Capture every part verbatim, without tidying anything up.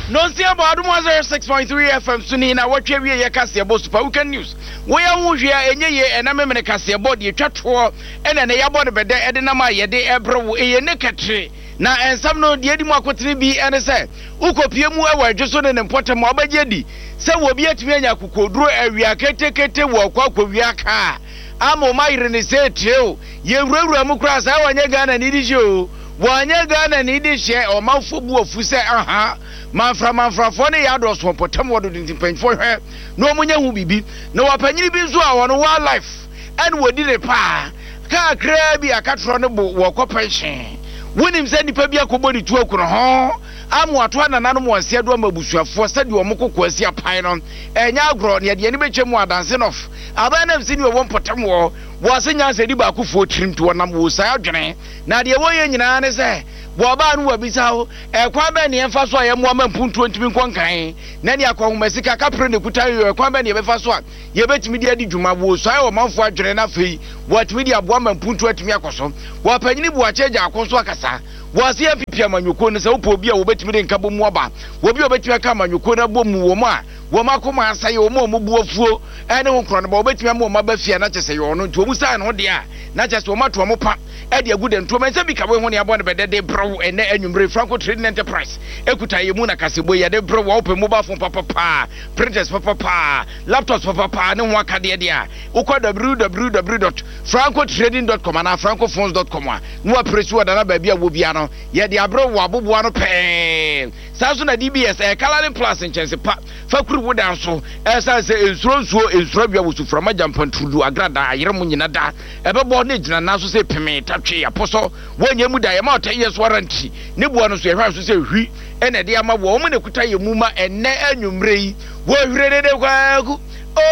No see about one oh six point three F M Suni na watch we ye kase abo super weekend news. We ya hu hwe enye ye ename me kase abo de twatwo ene ne yabo de bede ede na ma ye de ebrewo eye ne katre na ensam no de edi mu akotene bi ene se ukopie mu ewa adwoso ne mpotem obaje di se wo bi atimi anya kokoduro awia ketekete wo kwa kwawia ka amo mayire ne se treo ye wurawura mu kura sa wanye Ghana ni di jo wanye Ghana ni di hye o manfobu ofu se aha manfra manfra fo ne yado so potem wodo din panfo hwe no munye hu bibi na wapanyiri bi nso a wono wildlife and wodi ne pa ka kra bi akatro ne bo wo pension wonim se nipa bi akobodi tu akuno ho amu ato anana mo ansia do mabusuafo sade wo mokoko asia pan no enya agro ne de ne betwem adanse nof abanam sini wo potem wo wo se nya se di ba akofo tirim to nam wo sai adwene na de wo ye nyina ne se wo ba no wabisa ho e kwa ba ne emfa so aye mo amampuntu ntimi nkonkan na ne akwahomesika kapre ne kuta yo e kwa ba ne befa so a ye betimi di adi dwuma wo sai wo manfo adwene na fei wo atimi di abo amampuntu atimi akoso wo panyini bu acheja akoso akasa wasi apipi amanyoko ne se opo bi a wo betimi de nkabo mu aba wo bi obetimi aka amanyoko na bom wo mu a wo makoma asaye wo mu mu buofuo ene ho kro ne ba obetimi am wo mabafia na chese yo no nti wo musa no de a na chese wo mato mo pa e de agude nto mense bi ka wo ho ne abo ne bedede bro ene anwumre Franco Trading Enterprise ekuta ye mu na kasebo ye de bro wo open mobile phone papa pa printers papa pa laptops papa pa ne ho akade de a ukọ w w w dot franco trading dot com na francophones dot com a no apresi wo da na ba bia wo bia no ye de abro wo aboboa no pe saso na D B S e Coloring Plus nchese pa fakuru wo dan so e sa se ensuro nsuo ensuro bia wo suframa jampantulu agrada ayere mu nyina da e be bo ne gina na so se peme tatwe aposo wonye mu da ye ma ota yes warranty ne buo no so ye hwa so se hwi ene de ama wo mu ne kuta ye mu ma enne anwumre yi wo hwire de kwaku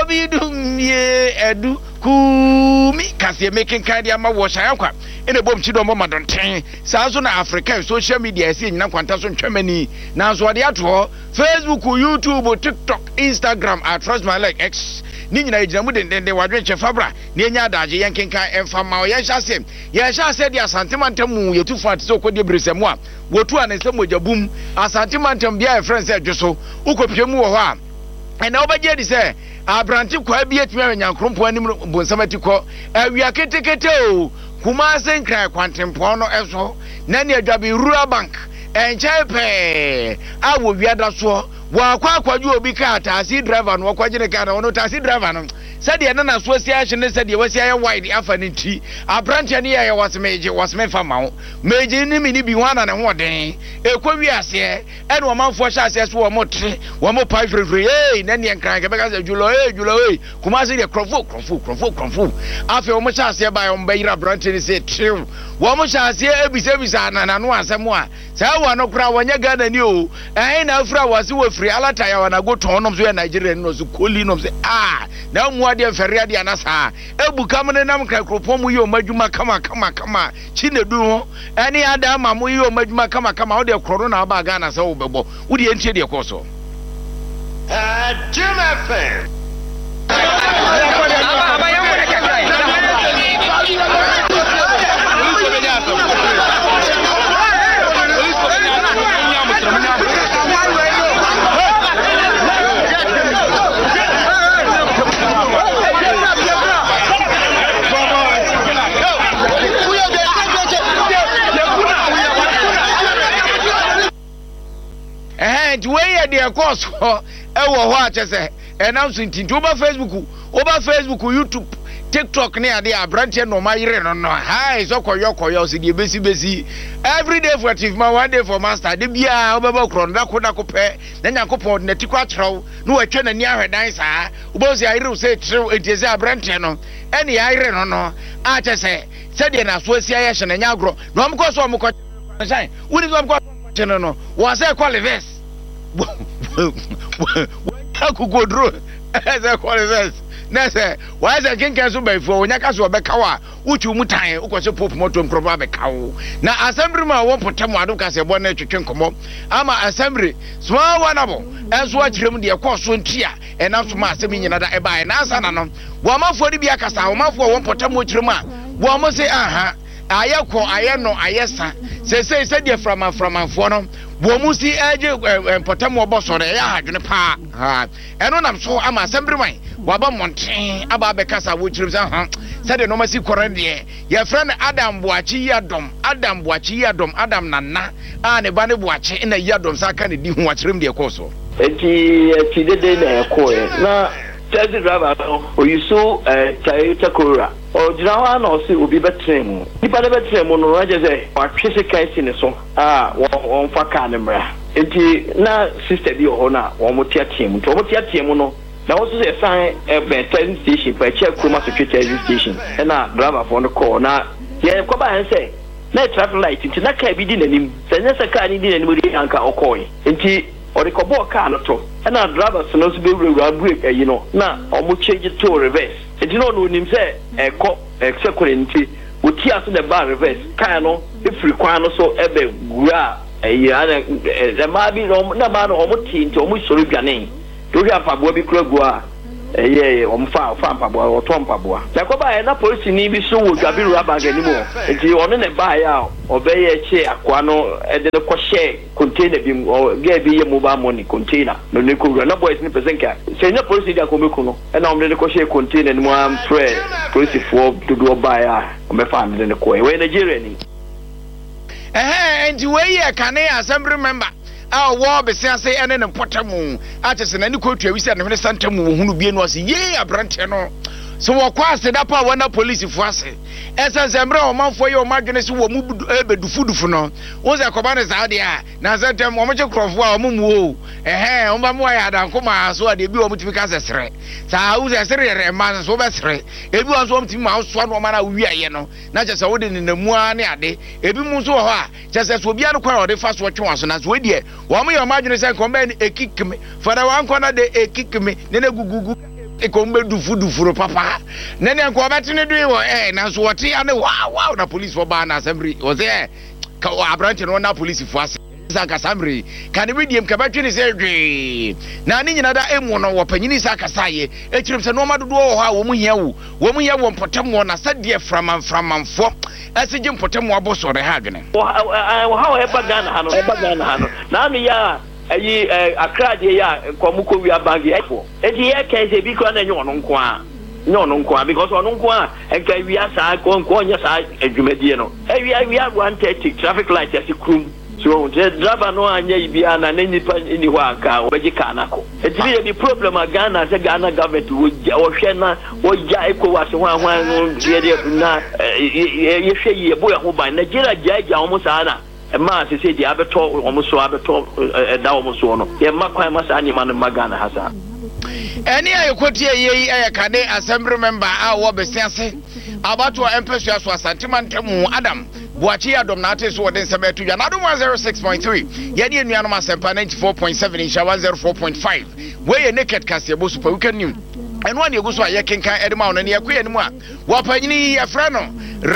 obidum ye edu kumi kase making kind ama wo shayankwa ene bom chido mo madonten sazo na African social media esi nyina kwanta so ntwemani na so de ato Facebook, YouTube, TikTok, Instagram at Trust My Like X ni nyina ejina mu den den wadwen che fabra ni enya adaje yenkenkan emfa ma ye hyase ye hyase de asantemantam yetufu ate so kodi bresemu a wotu anesem ojabum asantemantam bia e friends e dwoso ukopiem wo ho a ena obaje di se abranti kwa bi etimi anyankrompo anim bonsamati ko awia ketekete o kuma senkra kwantempo no eso na ne adwabe rural bank enchepe awo wiada so wa kwa kwaju obi ka taxi driver no kwajine ka no taxi driver no said na na so sia hye said wasi aye wide afa ne ti abrantia ne ya wasmeje wasme fama ho meje ni mi ni bi wana ne ho den ekwawi ase e na omanfo hye ase so wo motre wo mo pai frefre eh na ne nkran ke be ka julo eh julo eh kuma se de krofo krofo krofo krofo afi wo mo hye ase ba yo mbayira abrantia ne se trew wo mo hye ase ebisa bisa na na no asem a sa wo no kra wonya Ghana ni o eh na afra wase wo free alata ya wana go tonom so ya Nigeria no so koli no se ah na mu ade fere ade anasa ebu kamne nam kra kropom yi o madwuma kama kama kama chinedu ho ene ada ma mu yi o madwuma kama kama o de kroro na ba Ghana se wo bebo wo de entie de koso eh Jim F M eh we ye de course ho e wo ho a chese announce ntinti over Facebook over Facebook YouTube TikTok ne ade abrantie no mayire no no hi so koyo koyo si de besi besi every day for chief man one day for master de bia obeba kro na ko na ko pe na nyakopon na ti kwa kyerɛw no watwa na ni ahwedan saa obosi ayire se kyerɛw entiese abrantie no ene ayire no no a chese se de na so asia ye hye na nyagro no amko so amko shine woni so amko no no was a qualifies akugodro as a qualifies na say why say kinkan so by for onyaka so be kawa uchu mutan ukose pop moto mkroba be kawo na assembly ma won potem adu ka se bo na twetwe nkomo ama assembly small wanabo enso akirem de ekoso ntia ena so ma asem nyina da e ba na asa na no wo amafo ri bi akasa wo amafo won potem okirem a wo mo say aha ayeko ayeno ayesa se se se de from from afo no wo mu si age potam obo so re ya adwene pa ha eno nam so ama assembly man waba monten aba be kasa wo chirim sa ha se de no masi kore de ye friend Adam Boachi Yadom Adam Boachi Yadom Adam nana a ne ba ne Boachi na Yadom sa ka ne di hu achirim de koso enti enti de de na ekoe na taxi driver o yusu eh Toyota Corolla o jirawa na o si obi betrem nipa de betrem no na je say wa twese kai si ne so ah won fa ka ne mra enti na sister bi o na wo mo tiatem to mo tiatem no na wo so say san e be train station pa check kuma security station na driver for no call na ye ko ba han say na traffic light enti na ka bi di nanim se nya se ka ni di nanim ri anka o call enti or the cobo car not and our drivers no be break you know na omo change to reverse it you know no nim say e ko executive we tear to the bar reverse car no if require no so ebe gura e ya na ma bi no na ma no omo ti nti omo soro dwane do hia pabo bi kura gua eh omo fa fa pabo o to pabo na ko ba na police ni bi so wo dwabi raba ga ni mo nti ono ne ba ya obeye che akwa no e de ko share container bi ga bi ye mobile money container no ne ko na boys ni person ka se na police dia ko meku no e na omde ko share container ni mo am free police for to do ba ya o me fa ne ko e we Nigeria ni eh nti we ye kane assembly member a wo be sense ene ne potamu a chese na ni ko twa wisi na ne santamu hunu bie no ase ye abrante no so wo kwa ase da pa wana police fu ase esa sembre o manfo ye o madwene se wo mu ebedufudufu no wo ze koba ne za de a na sentem o mo che krofo a o mu mu o ehe o ba mu ya da nkoma so ade bi o mutimi ka sesere sa wo ze sere re ma so be sere ebi o so o mutimi ma so no ma na wi aye no na chese wo de ne namu a ne ade ebi mu so ho a chese so bia no kwa o de fa so twe so na so we de wo mo ye o madwene se komba ni ekikime fara wan kona de ekikime ne ne gugugu ekombe dufu dufuro papa nene anko abatine dui wo eh na so wote ane wow wow na police for ba na assembly wo say ka abrante no na police for ase saka assembly kan we diem ka batwe ni say dwe na ni nyina da emu no wo panyini saka saye ekirim se no madodo wo ha wo mu hia wo wo mu hia wo mpotem wo na sadie framam framamfo asije mpotem wo bosore ha dwene wo ha wo e bagana ha no e bagana ha no na mi ya ayi akrade ya komuko wi abangi efo enti ye kense bi ko na nyo no nko a nyo no nko a because ono nko a enka wi asa ko nko nya sa adwumadie no e wi wi one thirty traffic light ya sikrum so the driver no anya ibia na nipa ni ho aka obeji kana ko enti the problem Ghana se Ghana government wo hwe na wo ja eko wase ho ho ye de na ye hwe ye bo ya ho ban Nigeria ja ja omo sa na ma se se di abeto omo so abeto da omo so no ye makwan ma sa anima no magana hasa eni ayekotie yeyi ayekade assembly member a wo besiase abato empesu aso asantimantem Adam Boachi Yadom na ate so wo den sebetu ya na do one oh six point three ye de enuano masempa ninety-four point seven in one oh four point five we ye naked kasebo super weekend news eno an yeguso aye kenkan edema ono ne yakoye nimu a wo panyini ye frɛ no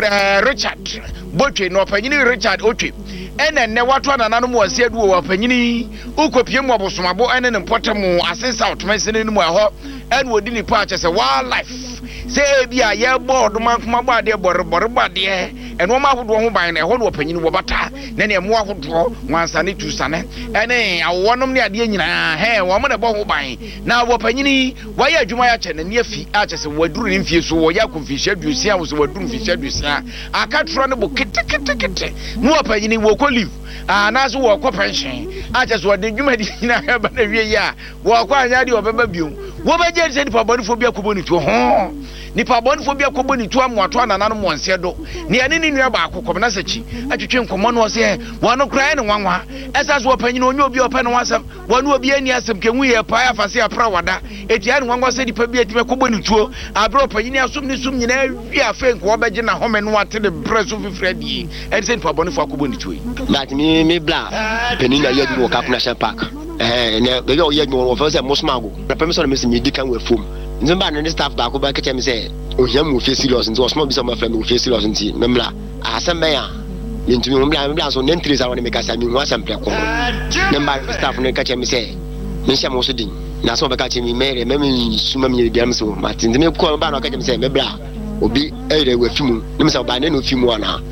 Richard Botwe no panyini Richard Otwe ene ne wato anana no mo ase adu wo panyini ukopie mu obosomabo ene ne mpotemu asensa otomesene nimu ɛhɔ ene wodi ni pa kyese wildlife se bia ye board man kuma ba de bor bor ba de eno ma hodo ho ban na ɛhɔ no panyini wo bata ne ne mo ahodo wansane tusane ene awonom ne ade nyina he wo mo ne bo ho ban na wo panyini waye adwuma ya kye ne ne afi a kyese waduru ne mfie so wo ya konfihia dusia wo so waduru mfihia dusia akatro ne bo kete kete kete no wo panyini wo ko live ana so wo ko pension a kyese wo de dwuma di na ba na wie ya wo ko anya de obeba biom wo ba je se nipa bonifo bia ko boni to ho nipa bonifo bia ko boni to amoato anana no monse do ne ane ni nua ba akokɔ na sachi atwetwe nkomo no se wono krai ne nwanwa esa so opanyini onye obi opa ne wasam wono obi ani asem kenwu ye pa afase apra wada etia ne nwanwa se nipa bia time ko boni tuo abro opanyini asom ni sum nyina wi afen ko obegye na home no ate de preso fifre die e se nipa bonifo ko boni tuo that me me bla penina yedi wo kapuna sha park eh ne be yo yedi wo fa se mosmago permission me se me di kan we fom nzimba ne staff ba ko ba ke me se ohia mu fe serious nti osmo bi se ma fa me fe serious nti memla asem ya yentumi memla memla so nentri sa woni me kasa mi hu asem pre ko memba staff ne ka che me se me sha mo so din na so ba ka che mi mere me mi suma mi bi am so matin me ko ba na ka che me se mebla obi ere we fimu ne me se ba ne no fimu ana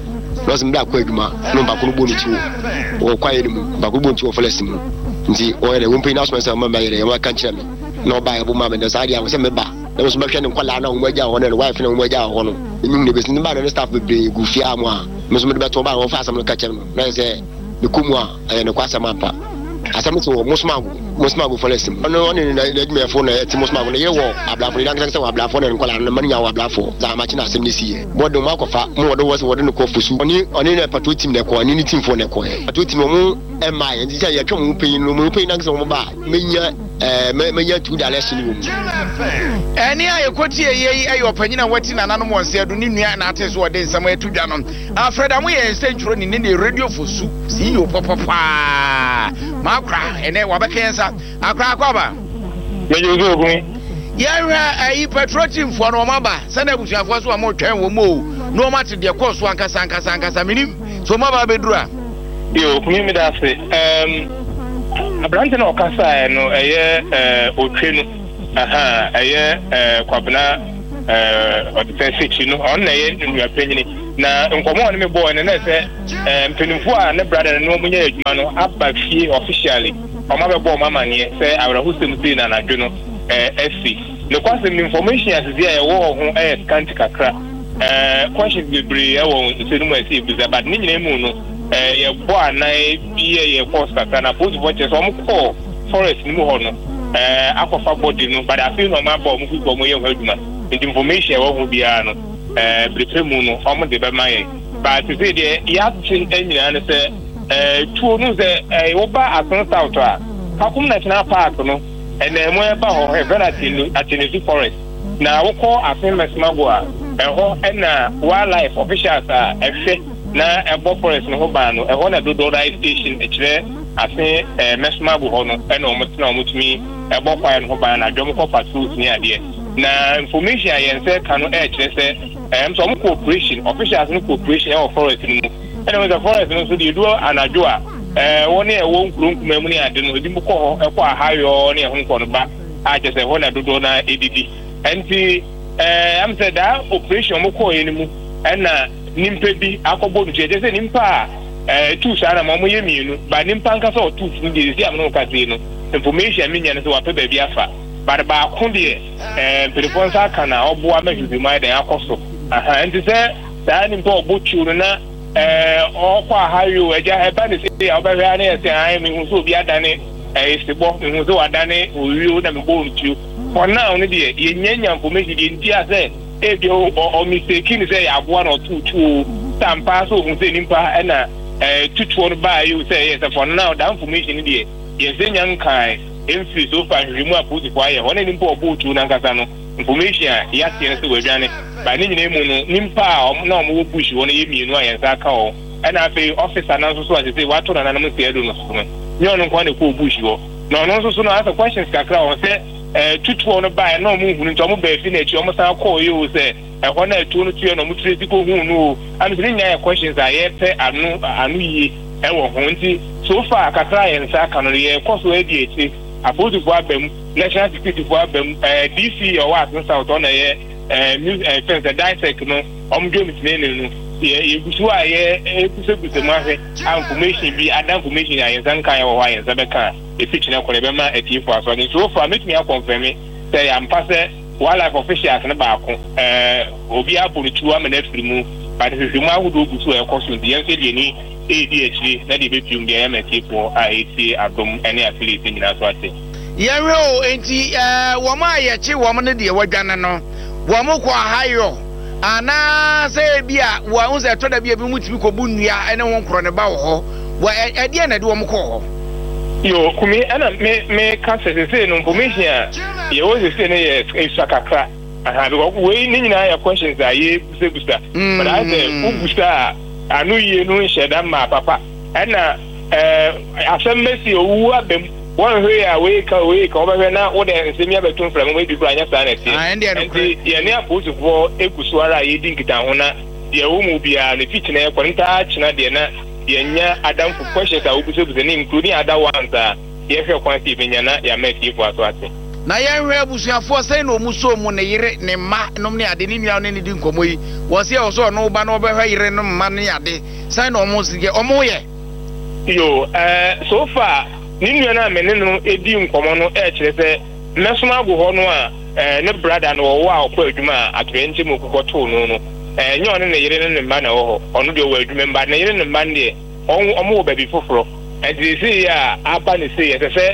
Los Mbla Quagma, no Baku Bonitu, or quiet Baku Bontu for less. Nti oye won pe announcement say mama yere wa kan kire me na oba ya bo mama de sa dia wo se me ba e so behwe ne kwala na onwa ja ho ne wife na onwa ja ho no enyum ne besi ne ba ne staff be gu fia mo a me so me de beto ba wo fa asam no ka kire no na say ne kumu a e ne kwasa mapa asam to musmago musmago for lesson no one ne na me fo na ti musmago ne ye wo ablafo ne dan say wo ablafo ne kwala na manya wo ablafo za ma chi na asem ne sie bodo ma kofa mo wodo wo se wodo ne ko fusu oni oni ne pato team ne ko oni ni team fo ne ko pato team mo e ma ye nti say ye twon mo pin no mo pin na so mo ba menya eh menya two direction wo eni aye kwoti ye aye opanyina wati na nanom wonse adu ni nua na ate so ode nsam atudwa no afred amu ye centro ni ne radio fusu si yo popapa makra ene wabekensa akra akwaba mejo go ogun yara ayi petrol team fo no maba sana busuafo so amo twen wo mo no mate de course ankasa ankasa ankasa minim so maba bedura yo kumi mi da se um abrante na okasa no eye eh otwe no aha eye eh kwabena eh odifensichi no on na ye nua penyini na nkomo ne me boy ne na se eh mpenimfo a ne brother no munya adwuma no aba fie officially oma be bo mama ne se awra husem ti na na dwo no eh esi ne kwasem information as dia ye wo ho eh scanty kakra eh questions bebre ye wo nsenu esi biza but ni nyina mu no eh ye bo anai biye ye course kakra na post watches om ko forest ni mu ho no eh akofa body no but I feel no ma bo mu ko mo ye ho adwuma the information wo ho bia no eh bretre mu no om de be maye but say de ya tin enyina ne se eh tuo no se eh wo ba ason south a akum national park no ene mo e ba ho he venati atini forest na wo ko afen mesmago a eho ena wildlife officials a efe na ebo forest no ho ba no eho na dodo right station e kire afen mesmago ho no ena o mutuna o mutumi ebo kwa no ho ba na dwom ko patrols ni ade na information ayen se kanu e kire se em so mo cooperation officials no cooperation e forest no ena the forest no so dey do anajo a eh woni e won kurunkum mu ni ade no edi mu ko ho e ko ahayo ne ho nko no ba a je se ho na dodo na edidi enti eh am said that operation mo ko yin mu ena nimpe bi akobo nu je se nimpa eh tu sara mo mo yemienu ba nimpa nka so tu fu ndi si am no ka ti no information mi nya ne so wa pe ba bi afa ba ba ko de eh perifonsa kana obo amahudi mai den akoso aha enti se da nimpa obochu na eh okwa hayo eja eba ne se obehwe na ese an mi hu so bi adane eh sebo mi hu so adane owiu na me bo ntu for now ne de ye nyanya information de nti ase e bi o mistake ni se ya aboa na otutu tampa so hu se nimpa na eh tutu no ba you say yes for now that information de ye se nyan kai emfi so fa hwimu aputi kwa ye wona nimpa obotu na nkasa no information ya tie se wadwane ba ni nyina mu no nimpa na omo push wona ye mienu a yensa ka o na afi officer na so so a say wato na na mo se edo no so no nyo no kwa na ko push wo no no so so no asa questions kakra o se eh tutu no ba na omo hunu nto omo ba fi na echi omo sa call you say e ho na etu no tue no mo tire diko hu no am se nya questions a ye pe anu anu yi e wo ho nti so far kakra yensa ka no ye koso e di echi apodi fo abem national security fo abem eh D C o wa so south on ye eh news eh fence the dissect no omjo mitne no ye egusu a ye ekuse guse ma he information bi ada information ya yensan kan ya wo wa yensa be kan e pitch na kole be ma etifo aso ni so far make me confirm say am passe wildlife officials na ba ko eh obi aburu tu amena firimu but if you ma hudo gusu e koso di yense die ni e di echi na di be pium dia ya metifo a eti adom ene affiliate nyina so ate yare o enti eh wo ma ye chi wo mo ne de wadwane no wo mo kwa hayo ana se bia wo hu se to da bia bi mutimi ko bunua ene won kro ne ba wo ho wo e de na de wo mo ko ho yo kumi ana me me ka se se no information a ye wo se ne ye isakakra aha because we ni nyina ya questions a ye se busta but I say u busta anu ye no sheda ma papa ana eh asem mesi owu abem one way away ka we ka obehwe na wo de nsemi abeton from we bibra anya sa na tie enti ye ne apotu fo egusuara ye di nkita ho na ye wo mu bia ne fit na ekwenta china de na ye nya adam for questions a obuso buso ni including other ones a ye hwe kwan ti benya na ya make you for aso ate na yɛhwɛ abusuafoɔ sɛ na ɔmu so mu ne yere ne mma nom ne ade ne nua ne ne di nkɔmmɔ yi wɔse ɛ ɔsɔ ɔno ba na ɔbɛhwɛ yere no mma ne ade sɛ na ɔmo sigɛ ɔmo yɛ yo eh so far ni nua na me ne no edi nkɔmmɔ no ɛ kyerɛ sɛ mɛsoma ago hɔ no a eh ne brother no wɔwɔ a ɔkɔ adwuma a atwɛnti mu kokɔtoo no no eh nyɛ ɔne ne yere ne ne mma na wɔ hɔ ɔno de wɔ adwuma mba ne yere ne mma ne ɔmo wɔ baabi foforɔ ɛnti sɛ ya aba ne sɛ yɛ sɛ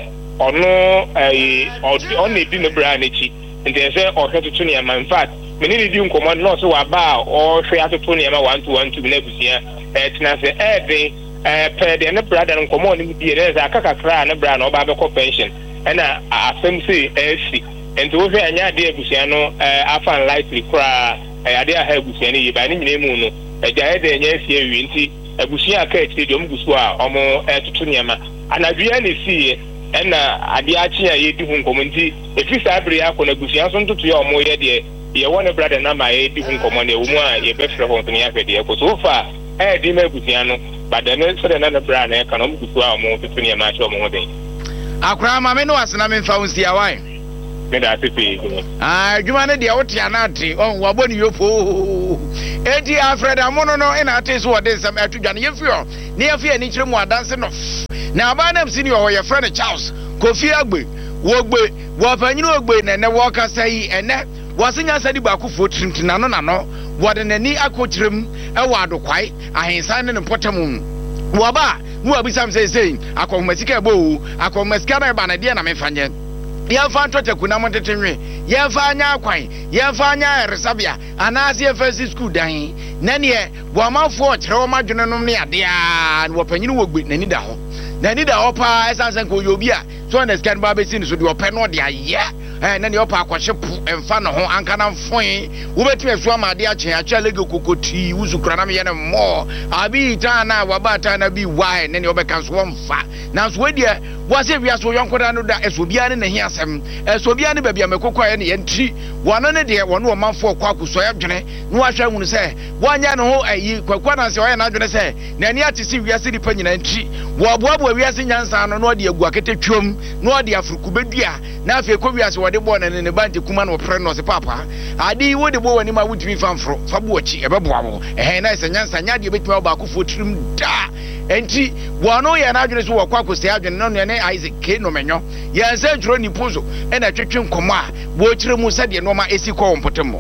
ono eh on edi ne bra na chi nti se o hwetutu ne ma in fact me ni di nkomo no so wa ba o hwe atoto ne ma one two one two na busia eh tina se eh de eh pe de ne bra da nkomo ni di re za akaka kra ne bra na o ba be ko pension na asem se eh si nti wo hwe anya de busia no eh afa likely kra eh ade a ha busia ne yi ba ne nyina mu no eh ja de nya si awi nti abusia aka eti de om gusu a omo eh tutu ne ma anadua ne si ena ade achi a yedi hu nkomo nti efi sa abre akọ na gusia so ntutu ya omo ye de ye wone brother na ma yedi hu nkomo na ewu mu a ye befre ho ntoni afede ye ko so fa eh di ma gusia no badane so de na na bra na ka no gusu a omo tutu ne ma cho omo ho den akra ma me no asena me fa unsi awai me da tepe ah djuma ne de wote anate on wabo ne yopo edi Alfred amono no ina ate so wode sam atudwane ye fio ne ye fie ni kire mu adanse no na abanam sini ho ye friend Charles Kofi Agbe wogbe wo panyinu ogbe na ne wo kasa yi ene wasinya sadi ba kufo trimtina no na no wode nani akokyerem e wa adokwai ahensan ne ne potamu wo ba mu abisam sei sei akomasika ebo akomasika na ba na de na mefanye ya fa ntota kuna montetenwe ya fa anya akwan ya fa anya resabia anase efesi school dan na ne wo amafo kyerɛ wo madwene nom ne ade a wo panyinu wogbe nani da ho nani da ho pa esansan ko yobi a so na scan ba be sin so de opɛ no de aye eh na ne opa akwahye emfa no ho anka na mfon wo betumi asu amade a kyen a kya lege kokoti uzukura na me ye ne mo abi ta na waba ta na bi why na ne obɛka so mfa na so we dia wase bia so yonkoda no da eso bia ne ne asem eso bia ne ba bia mekokwa ye ne ye ntri wono ne de wono o manfo kwa kuso ya dwene no ahwa hunu se wanya no ho ayi kwakwa na se oye na dwene se na ani atisi wiase di panyina ntri wo boabo wiase nyansa no no de agu akete twom no de afruku bedua na afi ko wiase wo de bo na ne bante kuma no pre no se papa adi wo de bo wani ma wutimi famfro fa bo achi ebeboa wo eh na se nyansa nya de betimi ba akufo trim da enti wono ye na adwene so wo kwa kuso ya dwene no ne Isaac ke no menyo ya nsa dwuro ni pozo e na twetwe nkomo a bo kire mu sade no ma esi ko wompotemo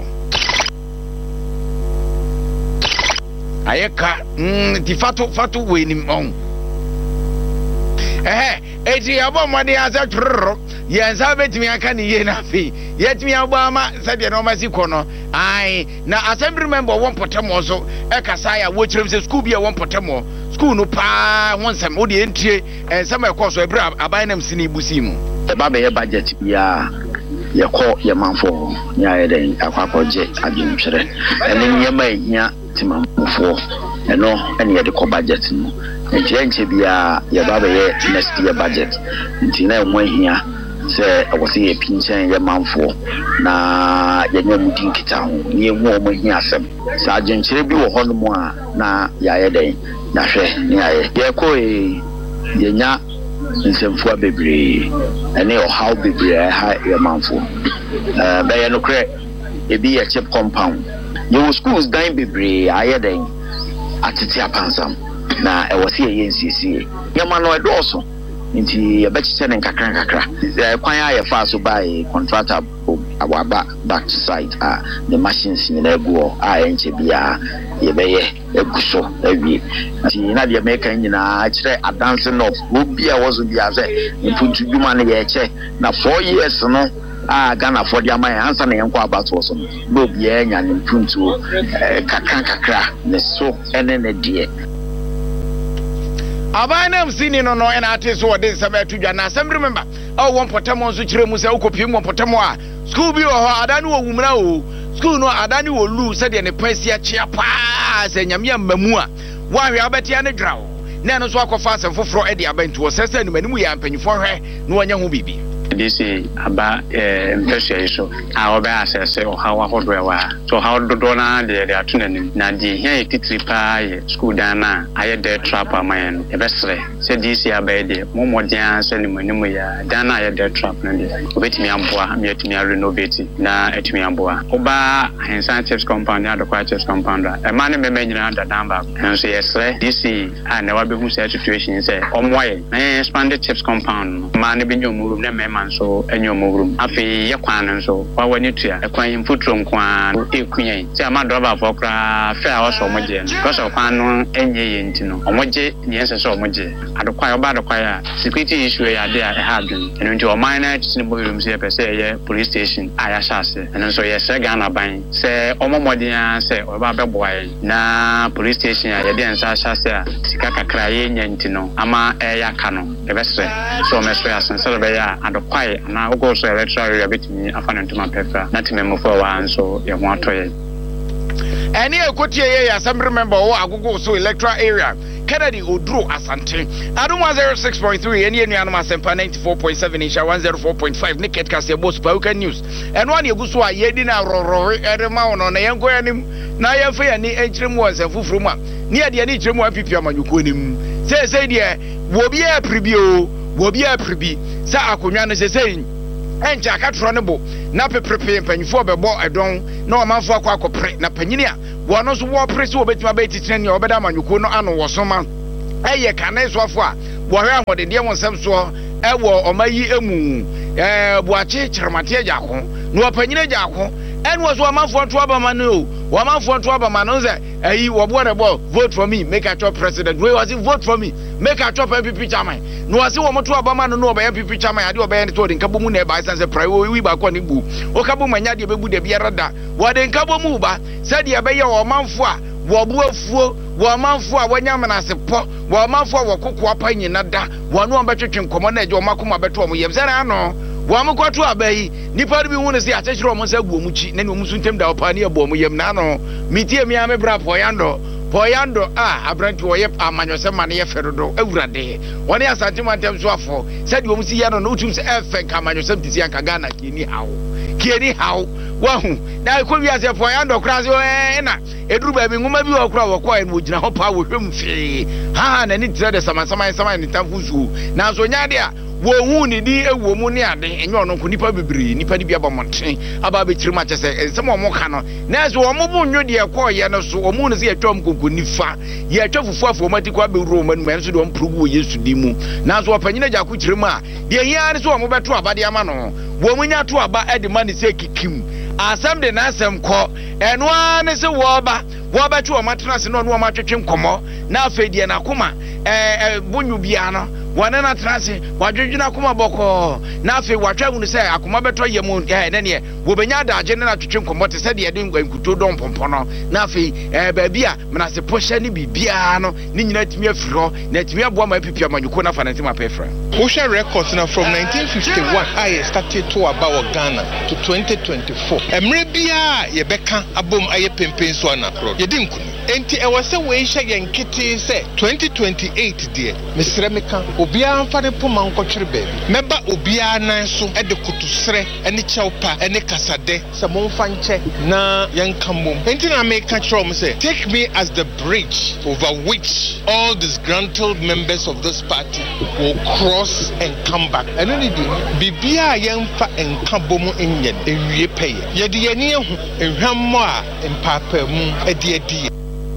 ayeka mm di fatu fatu we ni on eh eti abo mode asa tworo ya nsa betimi aka ni ye na fi yetimi abo ama sade no ma si ko no ai na assembly member wompotemo so e kasa ya wo kire se school bia wompotemo school no pa wonsam wo de entie ensam ekoso ebra abanam sini busi mu e ba be ye budget ya ye ko ye manfo ya ye den akwakoje adwuntwere ene nyema ehia timamfo eno ene ye de ko budget no enche enche bia ye ba be ye next year budget nti na emo ehia se awose ye pinchen ye manfo na ye nyam dinkita ho ye hu omo ehia asem sa adwuntwere bi wo hono mu a na ya ye den na hwe ni aye ye ko e ye nya nsemfo bebre ene o how bebre ha ye manfo eh ba ye no kre e bi ye chip compound ye schools dan bebre aye den atete apansam na e wose ye nsisi ye ma no edoso nti ye bechiche ne nkakra nkakra eh kwan aye fa so by contractor awaba back side ah the machines ni na egu a enche bia ye beye eguso ewie nti na de make nyina a kire dancing of obi a wozo bia se mpuntu dwuma na ye che na four years no a Ghana for the amay answer na yenko about so no obi e nya ne mpuntu kakra kakra ne so ene ne de abanam sini no no ena ate so wode nsam atudwa na asem remember oh won potamo so kire mu se ukopie mu potamo a school bi wo ho adani wo wumra o school no adani wo lu se de ne pasi a chia pa se nyame amamu a wanhwe abetia ne dwawo na no so akofa asem foforo e de abantu o sese no manimu ya mpanyifo hwe no wanya ho bibi D C aba mpɛsua so a ɔbɛ asɛsɛ ɔhaw ahodoɔ ɛwɔ so how dodo na de de ato n'anim na de hia yɛ titiri paa yɛ school dan na ayɛ de trap amayɛ no ɛbɛsrɛ sɛ D C abɛyɛ de mo mmɔden sɛ ne mu yɛ dan na ayɛ de trap no de obetumi aboa me atumi renovate na atumi aboa oba ahensan chips compound na adokwa chips compound a ɛma ne mɛmɛ nyina da dan ba nso yɛsrɛ D C a na wabehu sɛ situation sɛ ɔmoayɛ na expanded chips compound no ma ne bi nyɔmurum na mɛma nso anyɔmurum afei yɛ kwan no nso wawa ne tua ɛkwan mfuturo nkwan ekunya sɛ ama drɔba fo kra fɛ a wɔsɔ ɔmo gye no kɔsɔ kwan no enye yɛ nti no ɔmo gye ne yɛsɛ sɛ ɔmo gye adokwa ɔba adokwa a security issue yɛ ade a ɛha adwene ɛno nti ɔman na tene bo yɛm sɛ yɛpɛ sɛ ɛyɛ police station a yɛahyɛ ase ɛno nso yɛsɛ Ghana ban sɛ ɔmo mmɔden sɛ ɔba bɛboa yɛn na police station a yɛde nsa ahyɛ ase a sika kakra yɛ nya nti no ama ɛyɛ aka no yɛbɛsrɛ sɛ ɔmɛsrɛ asen sɛ ɔbɛyɛ a adokwae anaa wogɔ so ɛbɛtra area bɛtumi afa no ntoma pɛfra na tememmufo a wɔa nso yɛ ho atɔ yɛn ɛne ɛkɔtie yɛ assembly member wɔ agogo so electoral area Kennedy Odro Asante Adum one oh six point three ɛne anuanom asempa ninety-four point seven insha one oh four point five ne ket kase boss Pauka news ɛno ani egu so a yɛdi na rororo ɛrema wono na yɛnkɔ yanim na yɛmfa yɛni ɛnkyerem wɔ nsɛm foforo mu a ne yɛde ne kyerem wɔ pipi amanyuko nim sɛ sɛ deɛ wo bia pribio wo bia pribi sɛ akonwa no sɛ sɛ enja akatro ne bo na peprepe mpanyifo bɛbɔ ɛdɔn na ɔmanfo akɔ akɔpre na panyini a wɔno so wɔ pre so obetima bɛ titire ne ɔbɛda amanyuko no ano wɔ soma ɛyɛ kanɛ soafo a wɔhwɛ ahɔde deɛ wɔn nsɛm so ɛwɔ ɔmayi emu ɛɛ buakye kyerɛmate agya ko na ɔpanyini agya ko ɛno so ɔmanfo to aba ma no ɔmanfo to aba ma no sɛ ɛyi wɔbɔ ne bɔ vote for me make a top president we was vote for me make a top M P P chairman no wase wo moto aba ma no no ɔbɛyɛ M P P chairman ade ɔbɛyɛ ne to de nkabo mu na ɛba sanse prai wi ba kɔ ne bu okabo manya de bebu de biara da wɔde nkabo mu ba sɛ de ɛbɛyɛ ɔmanfo a wɔbu afuo wɔmanfo a wɔnya menase pɔ wɔmanfo a wɔkoko apa nyina da wɔno ɔbɛtwetwe nkɔmɔ na ɛgye ɔmakoma bɛto ɔmo yɛm sɛ na ano wɔn kɔto abayi nipa bi hu ne sɛ akyɛkyerɛ ɔmo sɛ gu ɔmo kyi na ɔmo so ntem da ɔpa ne ɛbɔ ɔmo yɛm na ano mitie mi ame bra pɔyando pɔyando a abranti wɔyɛ amanyɔsɛ ma ne yɛ fɛ dodo awurade wɔne asante mantem so afɔ sɛ de ɔmo si yɛ no no utum sɛ ɛfɛ nka amanyɔsɛ mtisi anka Ghana kieni hawo kieni hawo wahu na ɛkɔ wi asɛ pɔyando kora sɛ ɛɛ na eduru baabi ngoma bi wɔ kora wɔkɔ ɛno gyina hɔ pa wɔhwɛ mu fii ha na ni tire de samasama sama ne tamfu so na so nya de a wohu ni di ewo mu ne ade enye ono ko nipa bebre nipa di bia ba monten aba be kirima kyese ensem omo ka no na so omo bu nwo de ekọ ye no so omo ne se yetwam konko nifa ye atwa fufu afo matiko abewuro omo nu enso de omprogu wo Yesu di mu na so opanyina gya ko kirima de hia ne so omo beto abade ama no wo mu nya to aba e de ma ne se kikim asem de na asem kọ eno a ne se wo ba wo ba twa omatena se no no omatwetwe nkomo na afedie na koma eh bunyu bia no wana na trase wadwedwena akoma bɔkɔ na afi watwa hunu sɛ akoma bɛtɔ yɛ mu eh ne ne wo benya da agye na twetwe nkɔmɔ te sɛ de yɛde nkuto dɔn pompɔ no na afi eh baabi a menase pohyɛ ne bibia no ne nyina timi afiri hɔ na timi aboa ma pipia manyuko na fa na ntima pɛfra wo hwɛ records na from nineteen fifty-one a yɛ started to about Ghana to twenty twenty-four emre bia yɛ bɛka abom ayɛ pempen so anakro yɛdi nkunu enti ɛwɔ sɛ wo hyɛ yɛn kete sɛ twenty twenty-eight deɛ mesrɛ meka obiara mfa ne poma nkɔtwere baabi mɛba obiara nan so ɛde kotusrɛ ɛne kyɛwpa ɛne kasade sɛ momfa nkyɛ na yɛnka mmom enti na meka kyerɛ ɔm sɛ take me as the bridge over which all disgruntled members of this party will cross and come back ɛno ne di biribiara yɛmfa nka bom nyɛ ɛwie pɛyɛ yɛde yɛne ɛho nhwammɔ a mpaapamu ɛde adi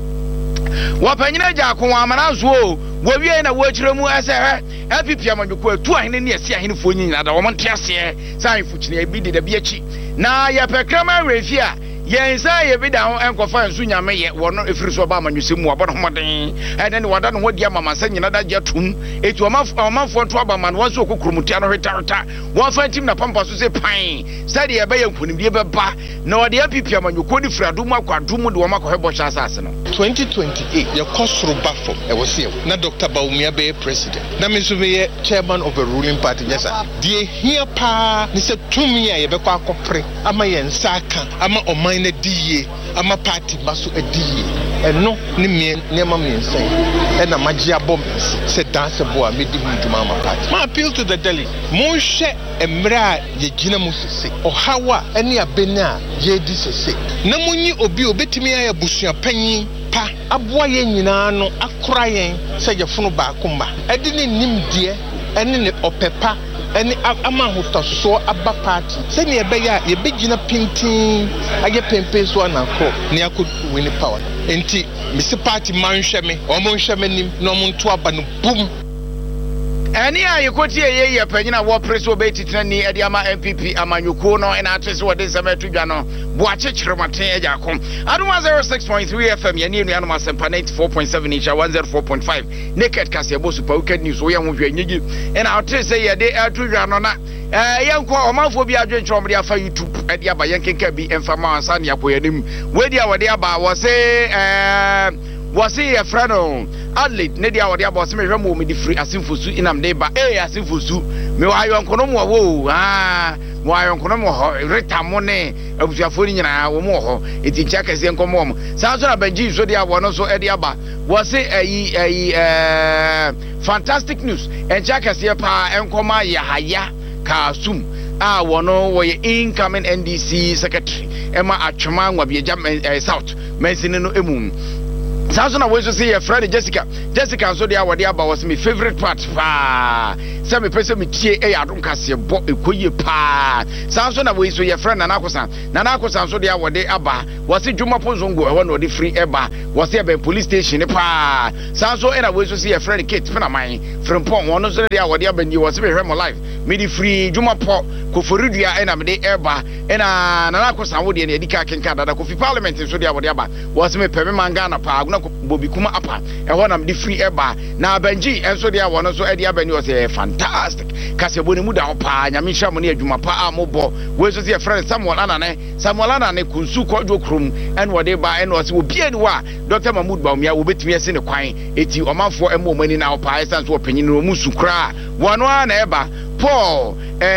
wapanyina gya ko amana so wo wie na wo kyerɛ mu ɛsɛ hɛ apipia manweko atu ahene ne yɛsi ahene fo nyina da wɔn nteaseɛ san fukyine bi de da bi akyi na yɛpɛkrama refi a yɛnsa yɛbi da ho ɛnkɔfa nso nyame yɛ wɔno efiri so ba amanyusem mu abɔdo homoden ɛne ne wada no ho dia mama sa nyina da gya tum eti ɔmanfo ɔmanfo nto aba man wɔn so kokrumutia no hwetareta wɔn fa tim na pampa so se pan sɛde yɛbɛyɛ nkonimdie bɛba na wɔde apipia manyuko ne frado mu akwado mu de wɔn akɔhɛ bɔhyɛ asase no twenty twenty-eight yɛkɔ soro ba fam ɛwɔ se na Doctor Bawumia bɛyɛ president na me nso bɛyɛ chairman of a ruling party nyesa deɛ hia paa ne sɛ tumi a yɛbɛkɔ akɔpre ama yɛn nsa aka ama ɔman na diye ama party baso adiye ɛno ne mien nneɛma mmiɛnsa yi ɛna magye abɔ sɛ danse boa medi mu dwuma ama party ma appeal to the Delhi monhwɛ mmerɛ a yɛgyina mu sese ɔhaw a ɛne abɛni a yɛdi sese na monyi obi obetumi ayɛ busuapanyin pa aboa yɛn nyinaa no akora yɛn sɛ yɛfono baako mba ɛde ne nimdeɛ ɛne ne ɔpɛpa ɛne ama ahotasoɔ aba party sɛnea ɛbɛyɛ a yɛbɛgyina pintin ayɛ pempen so anakɔ ne akɔ win power enti mesi party manhwɛ me ɔmo nhwɛ me nim na ɔmo nto aba no boom Any a you could hear ye penina war press obey titani ediama M P P amanyuko no and artist what is a metu jano boache chiromate ejakom aduma zero six point three F M yani no anoma sempa ninety-four point seven inch one oh four point five naked kasebo super wicked news we am hwe nyigi and artist say ye dey atu jano na eh yenko omanfo bi adwenchom de afa YouTube e de aba yenkenka bi emfama ansa ne akoyanim we dia we de aba wo say eh was he a friend on Adelaide Nedia or the about me remo me the free asinfusu inam deba eh asinfusu me wa yon kono mo wo ah mo ayon kono mo reta mo ne abusuafo ni nyina wo mo ho eti ncha kase nkomo mo sa so na banji so dia wo no so e dia ba was he ayi ayi eh fantastic news ncha kase pa enkoma ya haya ka sum ah wono wo incoming N D C secretary ema atwema ngwabiagya south mensini no emu Samson always say your friend Jessica. Jessica so dia wade aba was my favorite part pa. Say me person me tie e adom kase bo ekoye pa. Samson always so your friend Nana Kosan. Nana Kosan so dia wade aba was Juma Ponzongo e won wade free eba was e ben police station pa. Samson and always so say your friend Kate fena man from Pon one so dia wade aba ni was be hwe mo life. Me the free Juma Po Koforudua e na me de eba e na Nana Kosan wo de na edika kenka dada Kofi parliament so dia wade aba was me peme mangana pa Bobby Kuma apa e wona me free eba na banji enso dia wono so e dia bani o say fantastic kasebo ne mu da pa nyame hwa mo ne adwuma pa amobo we so say friend Samuel Anane Samuel Anane kunsu kodwo krom en wode ba en o say obi ani wa Doctor Mahmoud Baumia wo betumi ase ne kwan eti omanfo emo mani na opa esan so opanyin no mu sukra wono ana eba Paul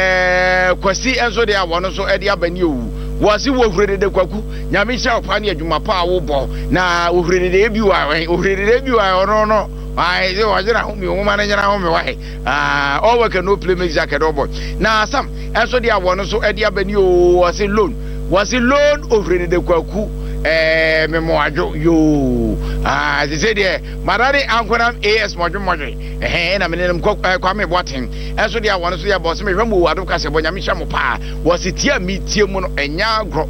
eh kwasi enso dia wono so e dia bani owu wasi wo hurede kwaku nyame hya opa ne adwuma pa wo bo na wo hurede bi wa wo hurede bi wa ono no ai ze wa jira hu mi wo ma na jira hu mi wa ah all work no play make jacket obo na sam enso dia wono so e dia bani o wasi loan wasi loan o hurede kwaku eh memo ajo yo ah ze se de madare ankona as mojo mojo eh na menem kwa me boaten enso dia wono so ya boss me hwemo ado kase bo nyame hwa mo pa wasi tia mi tie mu no enya agro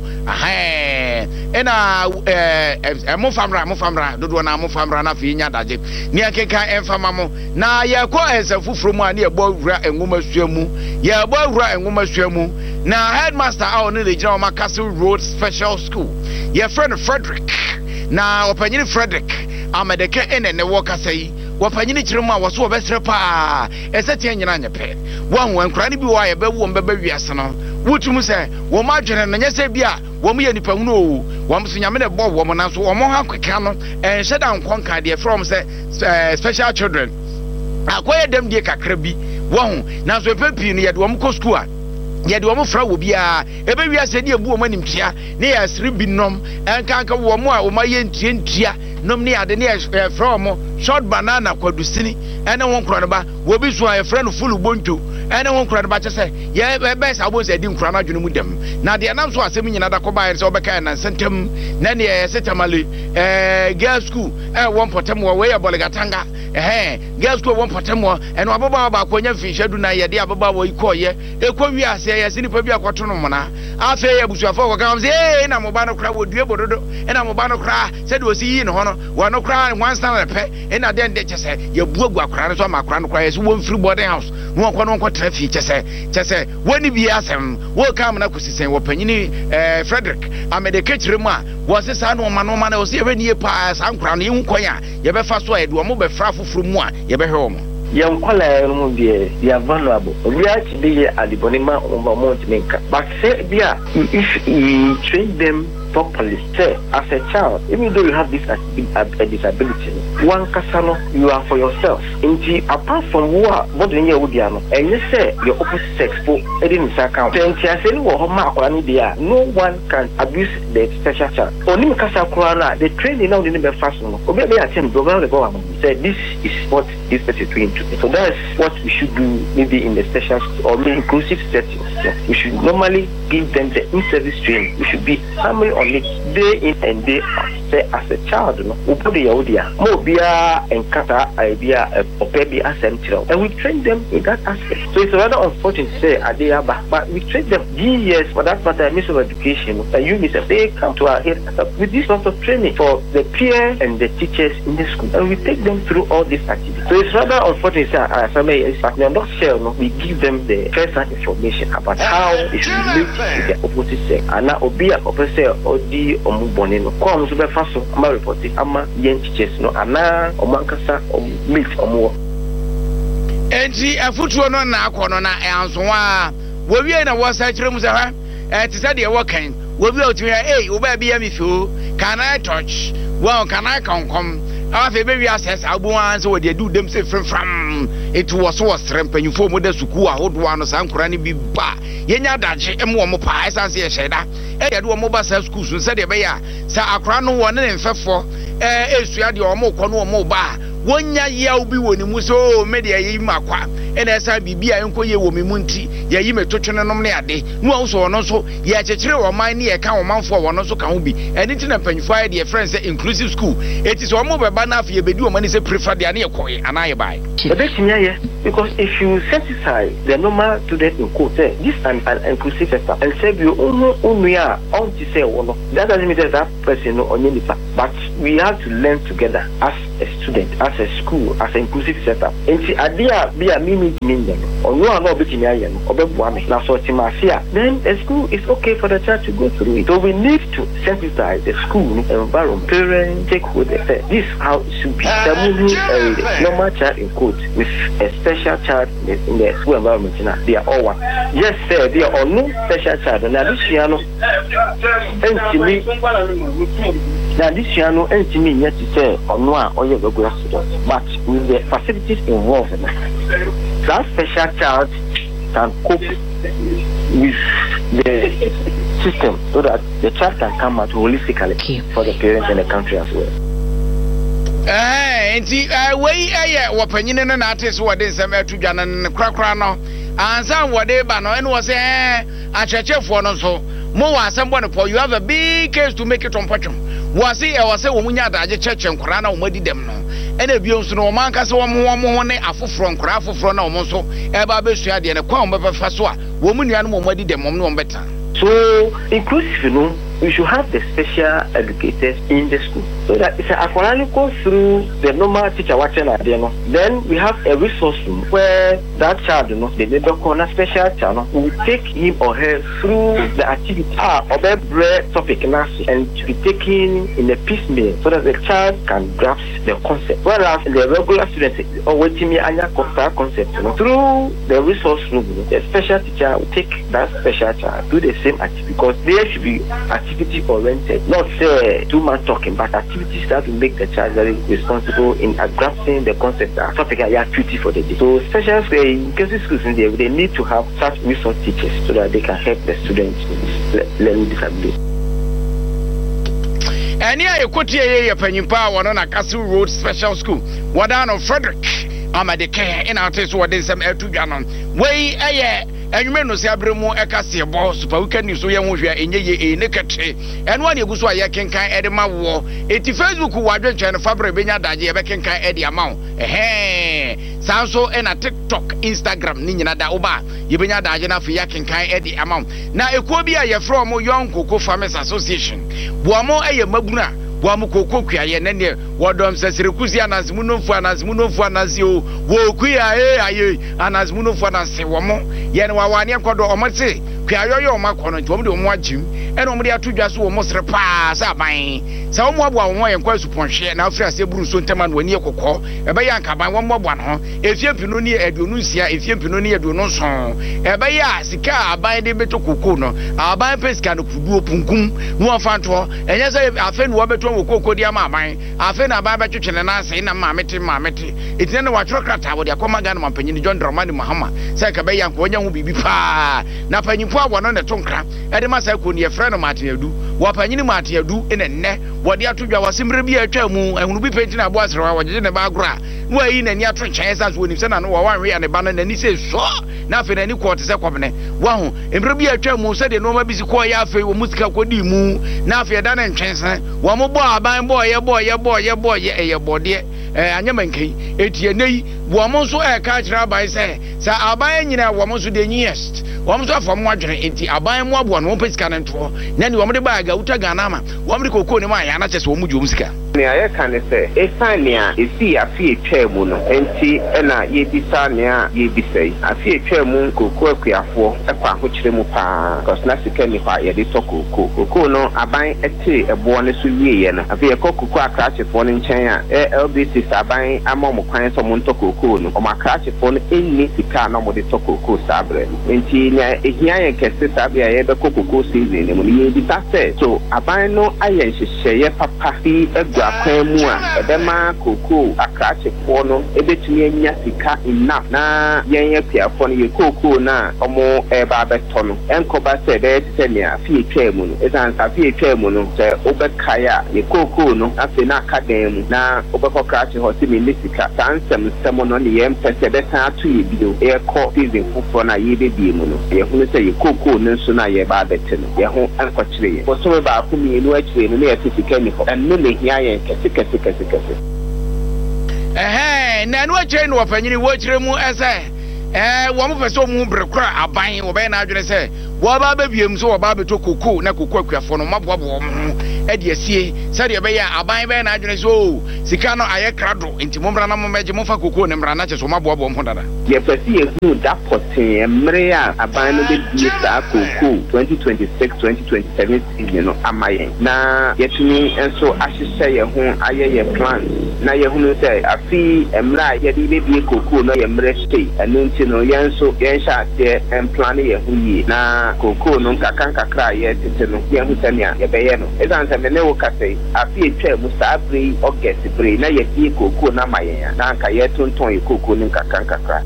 eh ena eh mo famra mo famra dodo na mo famra na fi nya daje ni akenka enfama mo na ye ko ensafufuro mu ani ebo wura enwoma suamu ye ebo wura enwoma suamu na headmaster a oni le jira o Castle Road Special School your friend Frederick na opanyini Frederick amedeke ene ne woka sei wapanyini chirema waso obesre pa esete nyina nyepe wanwo nkura ni bi wa ye bewu mbeba wiase no wutum se wo ma dwene no nyese bia wo mu ye nipa hunu o wo mu nyame ne bo wo mu na so wo mo ha kweka no enhye da nkonka de from se special children akoye dem die kakra bi wo hu na so pepi no ye de wo mu ko school a ye de wo mu fra wo bia ebe wiase de ebu wo manim tia ne ya sri binom enkanka wo mu a wo ma ye ntie ntia nom ne ade ne ya fra wo short banana kwadusini ene won kro ne ba wo bi so a friend full bonto ene won kro ne ba chese ye be sa bo se di nkro na adwene mu dem na de nam so asem nyina da ko ba se obeka na sentem na ne ye setamale eh girls school eh won potem wo we ya bolegatanga eh girls school won potem wo ene ababa ba akonya fi hwadu na ye de ababa wo ikoye ekowi ase ye sinipa bi akoto no mona afa ye busuafo ko kam se eh na mo ba no kra wo due bododo ena mo ba no kra se de osi yi no ho no wo no kra one stand pe ena de de chese ye buagu akra no so ma akra no kra ye so won free boarding house no ko no ko trafi chese chese woni bi asem wo kam na kusisen wo panyini eh Frederick amede kechire mu a wo se sa no ma no ma na wo se ye nie pa sa nkra no ye nkwan a ye be fa so a ye do mo be fra foforo mu a ye be hwe wo mo young color they are vulnerable. We actually are the bonima on Mount Minka. But say, yeah, if you train them properly. Say, as a child, even though you have this a, a disability, one kasano, you are for yourself. Indeed, apart from who are bothering you with and you say your opposite sex for any account. No one can abuse the special child. Only Kasa Kurana, the training now in the fashion. Maybe I can go around the government. Say, this is what this person is doing to me. So that's what we should do, maybe in the special or inclusive settings. We should normally give them the in-service training. We should be family on it day in and day out. Say, as a child, no, we put the Yahudia, Mobia and Kata idea, or baby as a child, and we train them in that aspect. So it's rather unfortunate to say, Adia, but we train them years for that matter, mission of education, and UNICEF, they come to our head with this sort of training for the peers and the teachers in the school, and we take them through all these activities. So it's rather unfortunate to say, as I may, in fact, we are not sure, no, we give them the first-hand information about how they should relate to the opposite sex. And now, Obia, Opposite, Odi, Omubonino, come to the first of my reporting, Ama, Yen teachers, no, Ana, Omankasa, or Milk, or more. And see, a foot one on our corner, and so on. Were we in a was such rooms? And to say they're working, we'll be out to here, hey, Uber be a mifu, can I touch? Well, can I come come? After baby assess, I'll go on so they do them say from from it was so strength and you form with the Sukua, hold one or some cranny be bar. Yenya Daji, and one more pies as a shedder. I do a mobile self school, so said the bear, Sir Acrano one and for eh, Estuadi or more corner more bar. One year will be when you muso media makwa, and as I be be a uncle ye woman munti, ya you may touch on a day. No, also, and also, yet a chill or my near account month for one also can be, and it's in a penify dear friends, inclusive school. It is one more banner for you, but you money say prefer the near coy, and I buy. Because if you sensitize the normal student in quote, this is an, an inclusive system, and say you only are on to say, well, that doesn't mean that person or Ninipa, but we have to learn together as a student, as a school, as an inclusive setup. And see, idea be a mimi meaning, or no, I'm not between Ian or Bebuame, now so Timasia, then a school is okay for the child to go through it. So we need to sensitize the school environment, parents, stakeholders. This is how it should be. The movie, a normal child in quote with a special child in the school environment, they are all one. Yes, sir, they are all no special child. Now this year, no, and to me, now this year, no, and to me, yet to say, or no, or you're regular student, but with the facilities involved, that special child can cope with the system so that the child can come out holistically okay. for the parents and the country as well. Eh, nti we eh wopanyine no na atese wode nsem atudwana ne krakra no ansa wode ba no ene wo se eh achechefo no so mo wa asem bo no for you have a big case to make it on patchum wo se e wo se wo munya adaje cheche nkra na wo madi dem no ene biom so no wo manka se wo mo wo mo ne afoforo nkra afoforo na wo so e ba besua de ne kwa wo befa so a wo munua no mo madi dem mo no wo beta. So inclusive, you know, we should have the special educators in the school so that if a go through the normal teacher watching at the end, then we have a resource room where that child, you know, the neighbor corner special child will take him or her through the activity ah, or the bread topic and to be taken in a piecemeal so that the child can grasp the concept. Whereas the regular students or waiting me anya concept, you know, through the resource room, you know, the special teacher will take that special child do the same activity because there should be activity oriented, not say too much talking, but activities that will make the child very responsible in grasping the concept of topic and activity for the day. So special in cases schools in there, they need to have such resource teachers so that they can help the students with learning disability. And here you could hear a penimpa one on a Castle Road Special School. What on Frederick? I'm at the care in our taste what is some air to Ganon. Way a year. And you may not say Abramo Ecassia boss, but we can use so young in ye naked. And one you go so I can kind Edema war. eighty Facebook who are and Fabre Benya Daji, I can kind Eddie amount. Eh, sounds so and a TikTok, Instagram, Nina da Oba. You been a Dajana for Yakin kind Eddie amount. Now it could be a from Young Cocoa Farmers Association. Boamo a Mabuna. Wamu koko kwa ye nene wadom sesirekuzi anazmunofo anazmunofo anazio wo kuya eh aye anazmunofo anase womo ye ne wawane kodo omase kwa yoyo omakono nti omo de omo agim ɛna ɔmo de ato dwa so wɔ mo sere paa sɛ aban sɛ ɔmo aboa wɔn yɛ nkɔ asupɔnhwɛ na afiri ase buru nso ntɛma no ani ekɔkɔ ɛbɛyɛ ankaban wɔn aboa no ho efie mpino ne aduonu nsia efie mpino ne aduonu nson ɛbɛyɛ a sika aban de beto koko no aban pɛ sika no kuduo punkum no afanto ɛnyɛ sɛ afɛ no wɔbɛto wɔ koko di ama aban afɛ na aban bɛtwetwe ne nan sɛ na maame te maame te etina ne watworo krata wɔ de akɔma ga no mampanyin John Dramani Mahama sɛ ka bɛyɛ anko onya ho bibi paa na panyimpo awɔ no ne to nkra ɛde ma sɛ ko ne yɛfrɛ no Mateadu wɔ panyin Mateadu ene nnɛ wɔde ato dwa wɔ simre bi atwa mu ehunu bi penti na abo asrewa wɔgye ne ba agora no ayi na ni ato nkyɛn sa so onim sɛ na no wɔ wanwe ya ne ba no na ni sɛ so na afɛ na ni kɔ te sɛ kɔbene waho emre bi atwa mu sɛ de no ma bi si kɔ ya afɛ wɔ musika kɔdi mu na afɛ da ne ntwɛnse wɔ mo bɔ aban bɔ yɛ bɔ yɛ bɔ yɛ bɔ yɛ ɛyɛ bɔde eh anyama nkai etie nei wɔ mo nso e ka kyerɛ aban sɛ sɛ aban nyina wɔ mo nso de nyest wɔ mo nso afɔ mo adwene enti aban mo aboa no pɛ sika ne ntoɔ na ni wɔ mo de ba aga uta Ghana ma wɔ mo de kokoo ne ma ya na kyɛ sɛ wɔ mo dwom sika ne ayɛ ka ne sɛ efane a esi afi etwa mu no enti ɛna yebisa ne a yebisa yi afi etwa mu kokoo akuafoɔ ɛkɔ ahokyere mu paa cause na sika ni pa yɛde tɔ kokoo kokoo no aban ɛte ɛboɔ ne so wieyɛ no afi yɛkɔ kokoo akrahyefoɔ no nkyɛn a L B C aban ama mo kwan sɛ mo ntɔ kokoo no ɔmo akrahyefoɔ no enni sika na mo de tɔ kokoo saa brɛ no enti na ehia yɛn kɛse saa bia yɛbɛkɔ kokoo season ne mu no yɛbisa sɛ so aban no ayɛ nhyehyɛeɛ papa bi ɛgu akwan mu a ɛbɛma kokoo akrahyefoɔ no ebetumi anya sika enough na yɛn yɛ piafoɔ no yɛ kokoo na ɔmo ɛba abɛtɔ no ɛnkɔba sɛ ɛbɛyɛ te sɛ nea afi etwa mu no ɛsan sɛ afi etwa mu no sɛ wobɛkae a yɛ kokoo no afei na aka dan mu na wobɛkɔ krahye hɔ sɛ mene sika saa nsɛm nsɛm no ne yɛmpɛ sɛ ɛbɛsan ato yɛ bio ɛkɔ season foforɔ no a yɛbɛbie mu no yɛhunu sɛ yɛ kokoo no nso no a yɛba abɛte no yɛho ɛnkɔkyerɛ yɛ bɔsɔme baako mmienu akyerɛ no na yɛte sika ni hɔ ɛno na hia yɛn kɛse kɛse kɛse kɛse ɛhɛn na ɛno akyerɛ no wɔpanyini wɔkyerɛ mu ɛsɛ ɛɛ wɔn mo pɛ sɛ ɔmo bere kora aban wɔbɛyɛ n'adwene sɛ wɔba abɛbiem so wɔba abɛtɔ kokoo na kokoo akuafoɔ no maboaboa wɔn ho ɛde asie sɛdeɛ ɛbɛyɛ aban bɛyɛ n'adwene sɛ o sika no ayɛ krado nti mommra na mommɛgye momfa kokoo ne mmra na kyɛ so maboaboa wɔn ho dada yɛpɛ sɛ yɛhunu da pɔtee mmerɛ a aban no bɛdie saa kokoo twenty twenty-six twenty twenty-seven season no ama yɛn na yɛtumi nso ahyehyɛ yɛn ho ayɛ yɛ plan na yɛhunu sɛ afi mmerɛ a yɛde bɛbie kokoo no yɛ mmerɛ hyei ɛno nti no yɛn nso yɛnhyɛ aseɛ ɛmplane yɛn ho yie na kokoo no nkaka nkakra a yɛtete no yɛhu sɛnea yɛbɛyɛ no ɛsiane sɛ mene wo kasa yi afi etwa mu saa bere yi August bere na yɛbie kokoo no ama yɛn a na anka yɛtontɔn yɛ kokoo no nkaka nkakra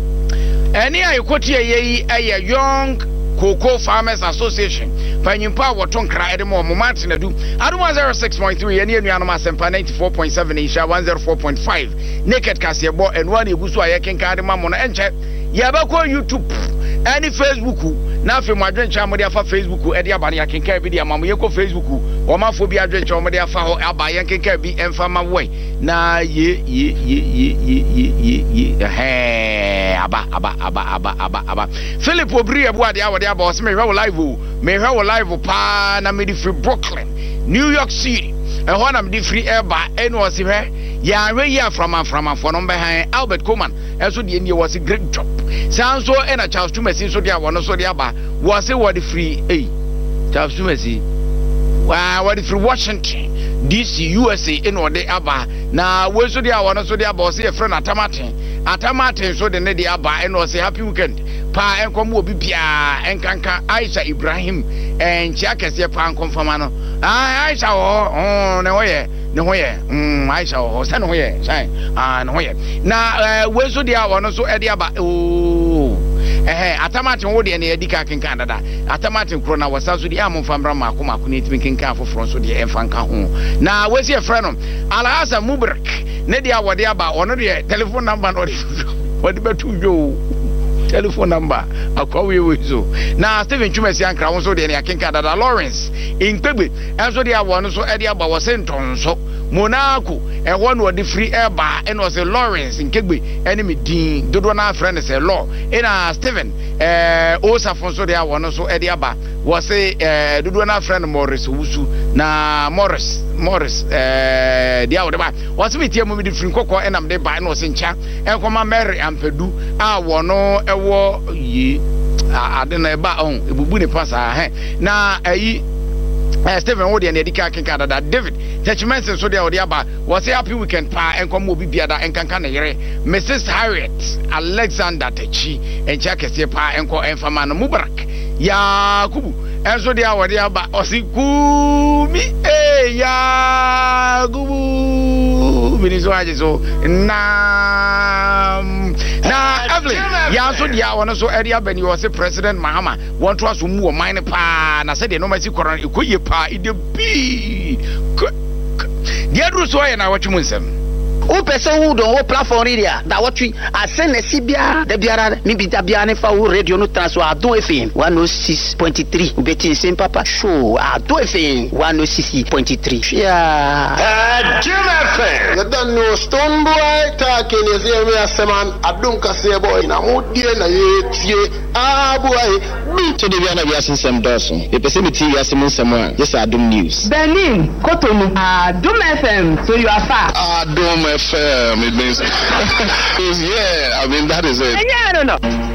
ɛne a yɛkɔtie yɛyi ɛyɛ Young Cocoa Farmers Association panyimpa a wɔto nkra ɛde ma ɔmo Mateadu adom one oh six point three ɛne anuanom asɛmpa ninety-four point seven nhyia one oh four point five naked kaseɛbɔ ɛnoa ne ɛgu so a yɛkenka de ma mo no ɛnkyɛ yɛbɛkɔ YouTube ɛne Facebook na afei mo adwenkyɛ mo de afa Facebook ɛde aba ne yɛkenka bi de ama mo yɛkɔ Facebook ɔmafo bi adwenkyɛ mo de afa hɔ aba yɛkenka bi ɛmfa ma wɔ na ye ye ye ye ye ye ye ɛhɛ aba aba aba aba aba aba Philip Obri ebu ade awode aba ɔsɛ mehwɛ wo live o mehwɛ wo live pa na me di free Brooklyn New York City ɛhɔ na me di free ɛba ɛne ɔsɛ hwɛ yɛahwɛ yi aframa aframa fo no mbɛhan Albert Coleman ɛso de nie wɔsɛ great job sanso ɛna Charles Tumasi so de a wɔno so de aba wɔsɛ wɔde free ei Charles Tumasi wa wɔde free Washington D C U S A ɛna ɔde aba na wo so de a wɔno so de aba ɔsɛ yɛfrɛ no Atamaten Atamaten so de ne de aba ɛna ɔsɛ happy weekend pa enkom obi bia enkanka Aisha Ibrahim enchia kese pa nkomfama no ah Aisha ho oh ne hoye ne hoye mm Aisha ho se ne hoye sai ah ne hoye na wezo dia wono so e dia ba oh eh Atamaten wo de ne edika kenkan dada Atamaten kro na wasa so dia amfa mra mako mako ne timi kenkan afoforo so de emfa nka ho na wesi e frɛ no Alhasa Mubarak ne dia wo de aba ono de telephone number no de wo de betu jo telephone number akwawe wezo na Stephen Chumesi ankra won so de ne akenka dada Lawrence Inkpegbe enso de awon so e de aba wo senton so Monaco e won wo de free eba e no se Lawrence Inkpegbe ene me din dodo na friend se law e na Stephen eh Osafon so de awon so e de aba wo se eh dodo na friend Morris Wusu na Morris Morris eh dia wo de ba wo se metie mo me de free kokko enam de ba no se ncha enkoma Mary Ampedu a wono wo ye adena eba on ebubu ne pasa he na ayi eh Stephen wo de na edika kenka dada David Churchmanson so de o de aba was happy weekend pa enkom obi biada enkanka na yere Missus Harriet Alexander Techi encha kese pa enko enfama no Mubarak Yakubu enso de awode aba osikumi eh Yakubu binizo aje so na na Evelyn ya so dia wono so area bani wo se President Mahama won to aso mu o mine pa na se de no masi koran ekoye pa ide bi dia dru so ya na watchmu nsem o person who don o platform area that what we asend na sibia da biara mi bi da biara ne fa wo radio no transfer Adon F M one oh six point three ubeti nsem papa show Adon F M one oh six point three yeah Jim F M the dan no stone boy talking is here me aseman Adon kase boy na mo die na ye tie ah boy bi to de biara na bi asensem doso e pese mi ti asem nsem a yes Adon news Benin Kotonu Adon F M so you are far Adon F M, it means, yeah, I mean, that is it. Yeah, I don't know.